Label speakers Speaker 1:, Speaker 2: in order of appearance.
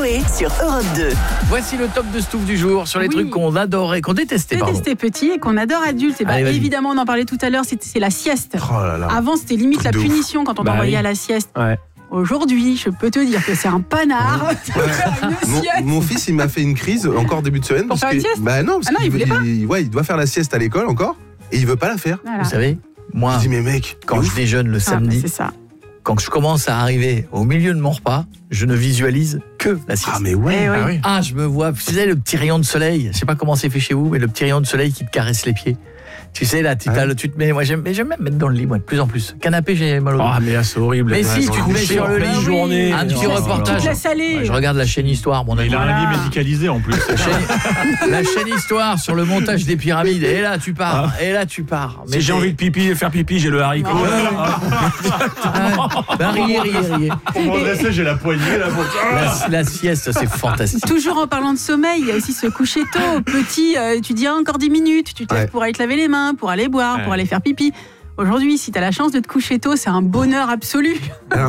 Speaker 1: Coé sur Europe 2.
Speaker 2: Voici le top de Stouff du jour sur les trucs qu'on adorait, qu'on détestait.
Speaker 3: Détestait petit et qu'on adore adulte. Et
Speaker 2: Allez, vas-y.
Speaker 3: évidemment, on en parlait tout à l'heure, c'est la sieste.
Speaker 4: Oh là là.
Speaker 3: Avant, c'était limite la
Speaker 4: Truc de
Speaker 3: punition quand on t'envoyait à la sieste.
Speaker 4: Ouais.
Speaker 3: Aujourd'hui, je peux te dire que c'est un panard de faire une sieste.
Speaker 4: Mon fils, il m'a fait une crise encore début de semaine.
Speaker 3: Pour faire une sieste
Speaker 4: Non, parce
Speaker 3: il voulait pas.
Speaker 4: il doit faire la sieste à l'école encore et il veut pas la faire.
Speaker 3: Voilà.
Speaker 2: Vous savez, moi,
Speaker 4: Je dis mais mec,
Speaker 2: quand je déjeune le samedi,
Speaker 3: c'est ça.
Speaker 2: quand je commence à arriver au milieu de mon repas, je ne visualise que la sieste.
Speaker 4: ah mais ouais.
Speaker 3: Eh oui.
Speaker 2: Ah, je me vois, vous savez, le petit rayon de soleil, je sais pas comment c'est fait chez vous, mais le petit rayon de soleil qui te caresse les pieds. Tu sais, là, tu te mets, moi j'aime même mettre dans le lit, moi, de plus en plus. Canapé, j'ai mal au dos.
Speaker 5: Ah, mais là, c'est horrible.
Speaker 2: Mais si, tu te mets sur le lit,
Speaker 5: journée.
Speaker 2: un petit reportage.
Speaker 3: Tu te laisses aller.
Speaker 2: Ouais, je regarde la chaîne Histoire, mon ami.
Speaker 5: Il a un lit médicalisé en plus.
Speaker 2: La chaîne Histoire sur le montage des pyramides. Et là, tu pars. Et là, tu pars.
Speaker 5: Si j'ai envie de faire pipi, j'ai le haricot.
Speaker 2: Riez.
Speaker 5: Pour m'adresser, j'ai la poignée là.
Speaker 2: La sieste, c'est fantastique.
Speaker 3: Toujours en parlant de sommeil, il y a aussi se coucher tôt. Petit, tu dis encore 10 minutes, tu te lèves pour aller te laver les mains, pour aller boire, pour aller faire pipi. Aujourd'hui, si tu as la chance de te coucher tôt, c'est un bonheur absolu.